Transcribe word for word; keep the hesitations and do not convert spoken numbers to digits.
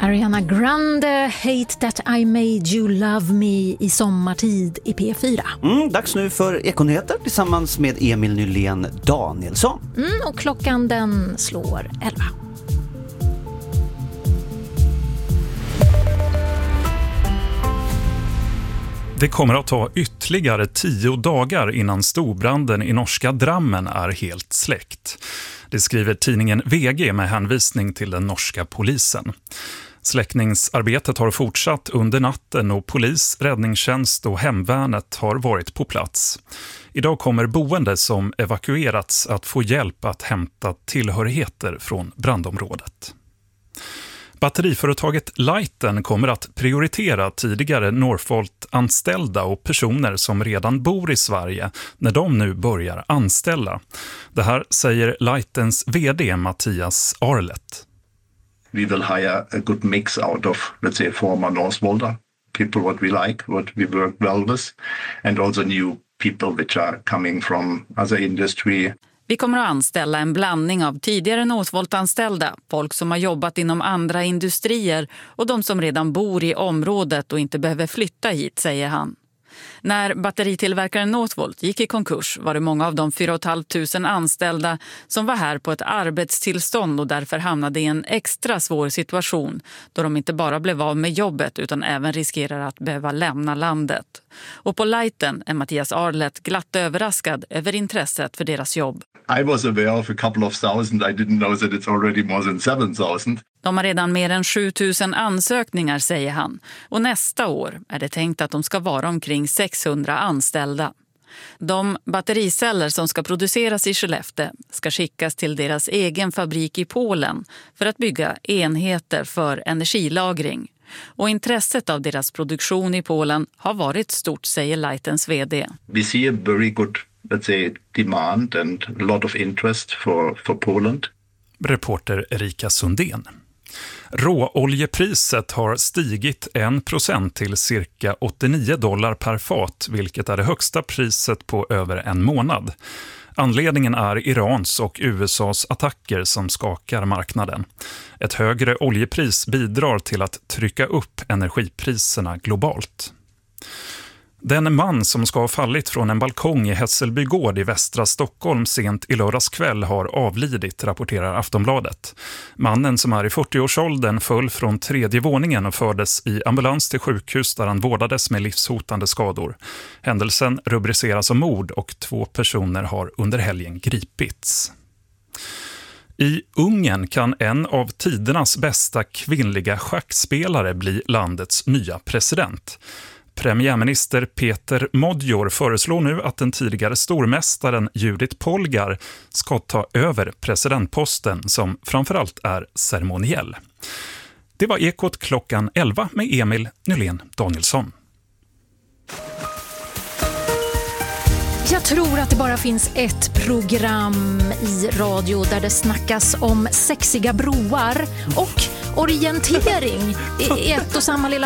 Ariana Grande, Hate That I Made You Love Me i sommartid i P fyra. Mm, dags nu för Ekonyheter tillsammans med Emil Nylén Danielsson. Mm, och klockan den slår elva. Det kommer att ta ytterligare tio dagar innan storbranden i norska Drammen är helt släckt. Det skriver tidningen V G med hänvisning till den norska polisen. Släckningsarbetet har fortsatt under natten och polis, räddningstjänst och hemvärnet har varit på plats. Idag kommer boende som evakuerats att få hjälp att hämta tillhörigheter från brandområdet. Batteriföretaget Lighten kommer att prioritera tidigare Northvolt-anställda och personer som redan bor i Sverige när de nu börjar anställa. Det här säger Lightens vd Mattias Arlet. We will hire a good mix out of, let's say, former Northvolter, people what we like, what we work well with, and also new people which are coming from other industry. Vi kommer att anställa en blandning av tidigare Northvolt-anställda, folk som har jobbat inom andra industrier och de som redan bor i området och inte behöver flytta hit, säger han. När batteritillverkaren Northvolt gick i konkurs var det många av de fyra tusen femhundra anställda som var här på ett arbetstillstånd och därför hamnade i en extra svår situation då de inte bara blev av med jobbet utan även riskerar att behöva lämna landet. Och på Lighten är Mattias Arlet glatt överraskad över intresset för deras jobb. I was aware of a couple of thousand. I didn't know that it's already more than seven thousand. De har redan mer än sju tusen ansökningar, säger han. Och nästa år är det tänkt att de ska vara omkring sexhundra anställda. De battericeller som ska produceras i Skellefteå ska skickas till deras egen fabrik i Polen för att bygga enheter för energilagring. Och intresset av deras produktion i Polen har varit stort, säger Lightens vd. We see a very good, let's say, demand and a lot of interest for, for Poland. Reporter Erika Sundén. Råoljepriset har stigit en procent till cirka åttionio dollar per fat, vilket är det högsta priset på över en månad. Anledningen är Irans och U S A:s attacker som skakar marknaden. Ett högre oljepris bidrar till att trycka upp energipriserna globalt. Den man som ska ha fallit från en balkong i Hässelby gård i västra Stockholm sent i lördags kväll har avlidit, rapporterar Aftonbladet. Mannen som är i fyrtioårsåldern föll från tredje våningen och fördes i ambulans till sjukhus där han vårdades med livshotande skador. Händelsen rubriceras som mord och två personer har under helgen gripits. I Ungern kan en av tidernas bästa kvinnliga schackspelare bli landets nya president. Premiärminister Peter Modjor föreslår nu att den tidigare stormästaren Judith Polgar ska ta över presidentposten som framförallt är ceremoniell. Det var Ekot klockan elva med Emil Nylén Danielsson. Jag tror att det bara finns ett program i radio där det snackas om sexiga broar och orientering i ett och samma lilla